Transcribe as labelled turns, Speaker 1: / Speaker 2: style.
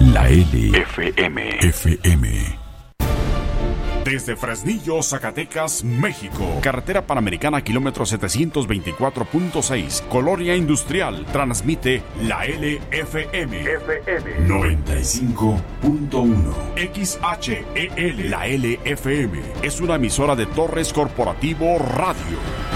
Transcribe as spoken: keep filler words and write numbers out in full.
Speaker 1: La L F M. F M.
Speaker 2: Desde Fresnillo, Zacatecas, México. Carretera Panamericana, kilómetro setecientos veinticuatro punto seis. Colonia Industrial. Transmite la L F M. F M. noventa y cinco punto uno. X H E L. La L F M. Es una emisora de Torres Corporativo Radio.